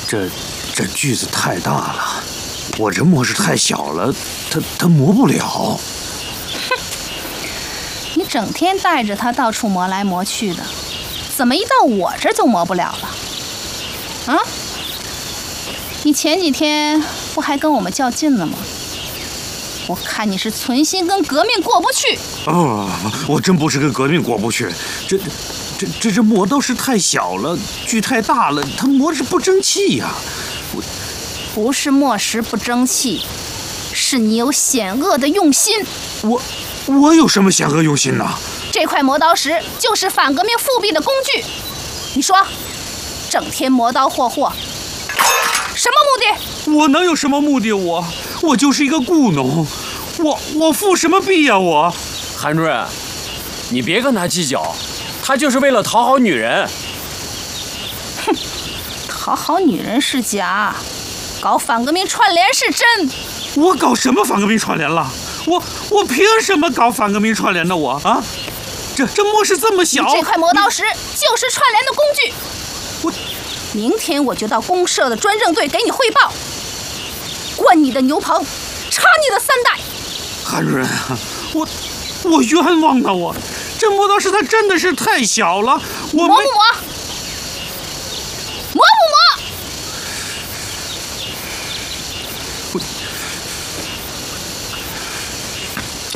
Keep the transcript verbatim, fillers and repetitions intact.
这这锯子太大了，我这磨是太小了，它它磨不了。 哼，你整天带着它到处磨来磨去的，怎么一到我这就磨不了了？啊？你前几天不还跟我们较劲了吗？我看你是存心跟革命过不去。 哦，我真不是跟革命过不去，这这这这磨刀石太小了，锯太大了，它磨是不争气呀、啊。我不是磨石不争气，是你有险恶的用心。 我我有什么险恶用心呢？ 这块磨刀石就是反革命复辟的工具。你说，整天磨刀霍霍，什么目的？ 我能有什么目的？我我就是一个雇农，我我复什么弊呀、啊？我韩主任，你别跟他计较，他就是为了讨好女人。 哼，讨好女人是假，搞反革命串联是真。 我搞什么反革命串联了？我我凭什么搞反革命串联呢？我啊，这这磨石这么小， 这块磨刀石就是串联的工具。 我明天我就到公社的专政队给你汇报，灌你的牛棚，插你的三代。 韩主任，我我冤枉啊！我这磨刀石它真的是太小了，我磨不磨？